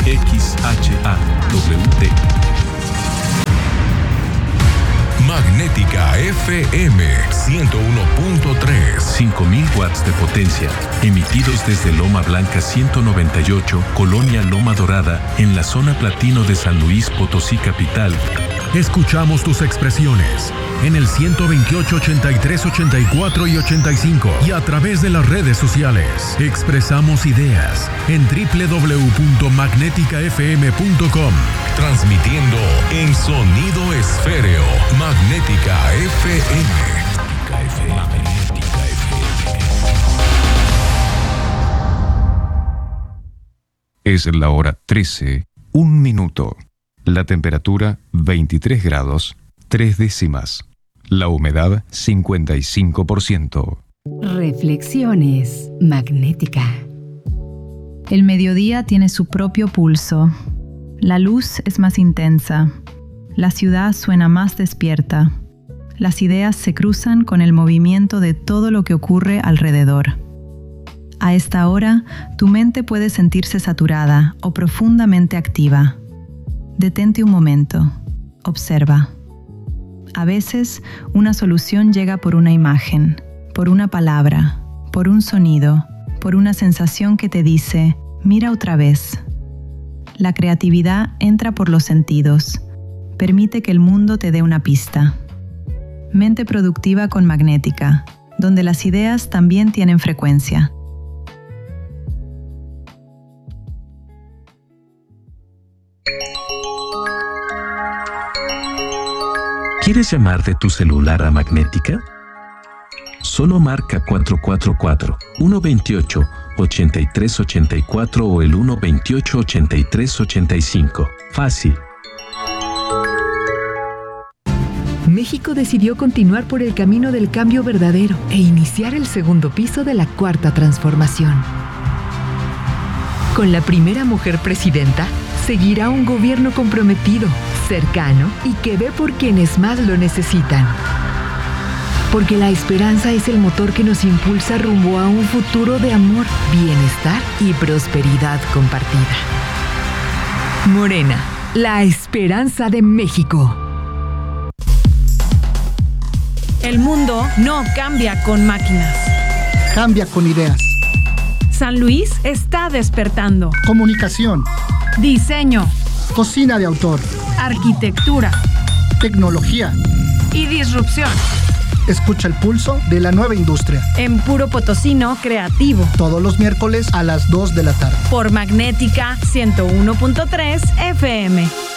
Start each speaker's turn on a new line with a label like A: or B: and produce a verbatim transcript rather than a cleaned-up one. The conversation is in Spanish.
A: X H A W T.
B: Magnética F M ciento uno punto tres.
A: cinco mil watts de potencia, emitidos desde Loma Blanca ciento noventa y ocho, Colonia Loma Dorada, en la zona platino de San Luis Potosí capital.
C: Escuchamos tus expresiones en el ciento veintiocho, ochenta y tres, ochenta y cuatro y ochenta y cinco y a través de las redes sociales. Expresamos ideas en doble u doble u doble u punto magnética f m punto com.
B: Transmitiendo en sonido esféreo. Magnética F M. Magnética F M.
D: Es la hora trece, un minuto. La temperatura veintitrés grados, tres décimas. La humedad cincuenta y cinco por ciento.
E: Reflexiones Magnética.
F: El mediodía tiene su propio pulso. La luz es más intensa. La ciudad suena más despierta. Las ideas se cruzan con el movimiento de todo lo que ocurre alrededor. A esta hora, tu mente puede sentirse saturada o profundamente activa. Detente un momento. Observa. A veces, una solución llega por una imagen, por una palabra, por un sonido, por una sensación que te dice, mira otra vez. La creatividad entra por los sentidos. Permite que el mundo te dé una pista. Mente productiva con Magnética, donde las ideas también tienen frecuencia.
A: ¿Quieres llamar de tu celular a Magnética? Solo marca cuatro cuatro cuatro, uno dos ocho, ocho tres ocho cuatro o el uno dos ocho, ocho tres ocho cinco. Fácil.
G: México decidió continuar por el camino del cambio verdadero e iniciar el segundo piso de la Cuarta Transformación. Con la primera mujer presidenta, seguirá un gobierno comprometido, cercano y que ve por quienes más lo necesitan. Porque la esperanza es el motor que nos impulsa rumbo a un futuro de amor, bienestar y prosperidad compartida. Morena, la esperanza de México.
H: El mundo no cambia con máquinas.
I: Cambia con ideas.
H: San Luis está despertando.
I: Comunicación.
H: Diseño.
I: Cocina de autor.
H: Arquitectura.
I: Tecnología.
H: Y disrupción.
I: Escucha el pulso de la nueva industria.
H: En Puro Potosino Creativo.
I: Todos los miércoles a las dos de la tarde.
H: Por Magnética ciento uno punto tres F M.